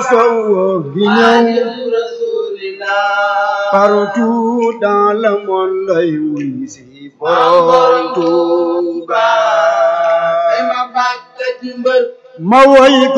tasawuf gi ñëw partout dans le monde ay wuy si borom Tuuba ma woy